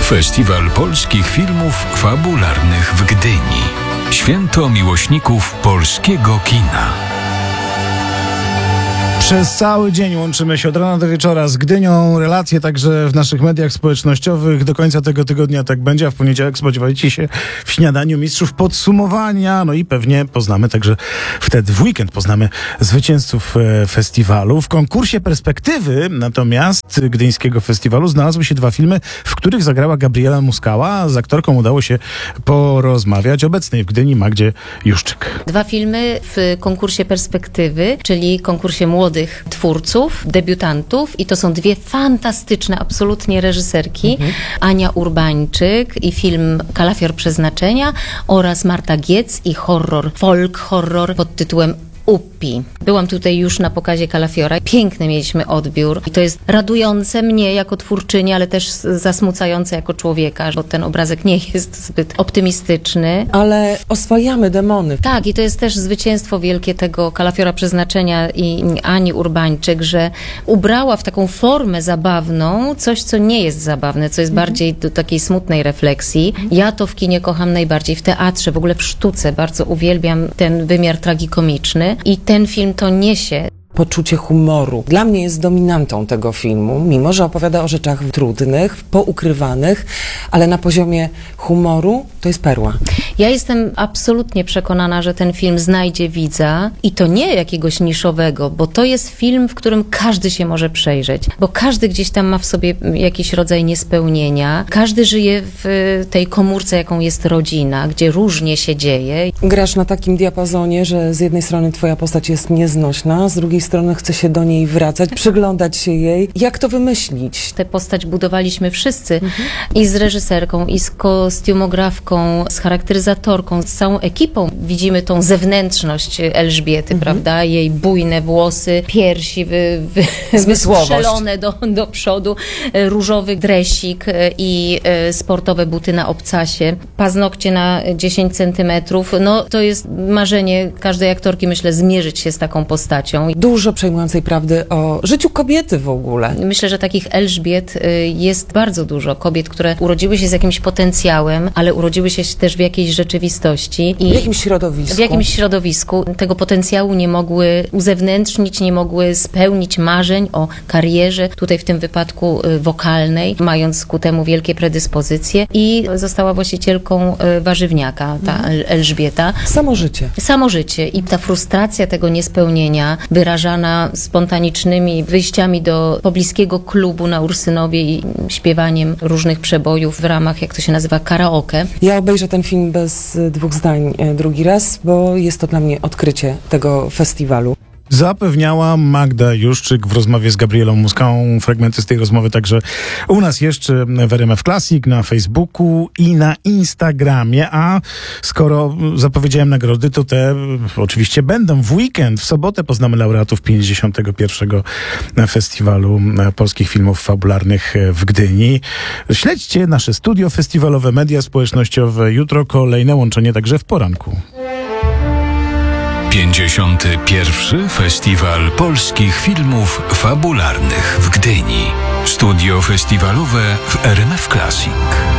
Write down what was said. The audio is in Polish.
Festiwal Polskich Filmów Fabularnych w Gdyni. Święto miłośników polskiego kina. Przez cały dzień łączymy się od rana do wieczora z Gdynią. Relacje także w naszych mediach społecznościowych. Do końca tego tygodnia tak będzie, a w poniedziałek spodziewajcie się w Śniadaniu Mistrzów podsumowania. No i pewnie poznamy także wtedy w weekend poznamy zwycięzców festiwalu. W konkursie Perspektywy natomiast Gdyńskiego Festiwalu znalazły się 2 filmy, w których zagrała Gabriela Muskała. Z aktorką udało się porozmawiać. Obecnej w Gdyni Magdzie Juszczyk. 2 filmy w konkursie Perspektywy, czyli konkursie młodych twórców, debiutantów, i to są 2 fantastyczne absolutnie reżyserki. Ania Urbańczyk i film Kalafior Przeznaczenia oraz Marta Giec i folk horror pod tytułem Uppi. Byłam tutaj już na pokazie Kalafiora. Piękny mieliśmy odbiór i to jest radujące mnie jako twórczyni, ale też zasmucające jako człowieka, bo ten obrazek nie jest zbyt optymistyczny. Ale oswajamy demony. Tak, i to jest też zwycięstwo wielkie tego Kalafiora Przeznaczenia i Ani Urbańczyk, że ubrała w taką formę zabawną coś, co nie jest zabawne, co jest bardziej do takiej smutnej refleksji. Ja to w kinie kocham najbardziej, w teatrze, w ogóle w sztuce. Bardzo uwielbiam ten wymiar tragikomiczny i ten film to niesie. Poczucie humoru. Dla mnie jest dominantą tego filmu, mimo że opowiada o rzeczach trudnych, poukrywanych, ale na poziomie humoru to jest perła. Ja jestem absolutnie przekonana, że ten film znajdzie widza i to nie jakiegoś niszowego, bo to jest film, w którym każdy się może przejrzeć, bo każdy gdzieś tam ma w sobie jakiś rodzaj niespełnienia, każdy żyje w tej komórce, jaką jest rodzina, gdzie różnie się dzieje. Grasz na takim diapazonie, że z jednej strony twoja postać jest nieznośna, z drugiej strony chce się do niej wracać, przyglądać się jej. Jak to wymyślić? Tę postać budowaliśmy wszyscy i z reżyserką, i z kostiumografką, z charakteryzatorką, z całą ekipą. Widzimy tą zewnętrzność Elżbiety, prawda? Jej bujne włosy, piersi wystrzelone do przodu, różowy dresik i sportowe buty na obcasie, paznokcie na 10 centymetrów. No to jest marzenie każdej aktorki, myślę, zmierzyć się z taką postacią. Dużo przejmującej prawdy o życiu kobiety w ogóle. Myślę, że takich Elżbiet jest bardzo dużo. Kobiet, które urodziły się z jakimś potencjałem, ale urodziły się też w jakiejś rzeczywistości. I w jakimś środowisku. W jakimś środowisku tego potencjału nie mogły uzewnętrznić, nie mogły spełnić marzeń o karierze, tutaj w tym wypadku wokalnej, mając ku temu wielkie predyspozycje, i została właścicielką warzywniaka, ta Elżbieta. Samo życie i ta frustracja tego niespełnienia wyrażana spontanicznymi wyjściami do pobliskiego klubu na Ursynowie i śpiewaniem różnych przebojów w ramach, jak to się nazywa, karaoke. Ja obejrzę ten film bez 2 zdań drugi raz, bo jest to dla mnie odkrycie tego festiwalu. Zapewniała Magda Juszczyk w rozmowie z Gabrielą Muskałą. Fragmenty z tej rozmowy także u nas jeszcze w RMF Classic, na Facebooku i na Instagramie. A skoro zapowiedziałem nagrody, to te oczywiście będą w weekend. W sobotę poznamy laureatów 51. Festiwalu Polskich Filmów Fabularnych w Gdyni. Śledźcie nasze studio festiwalowe, media społecznościowe. Jutro kolejne łączenie także w poranku. 51. Festiwal Polskich Filmów Fabularnych w Gdyni. Studio festiwalowe w RMF Classic.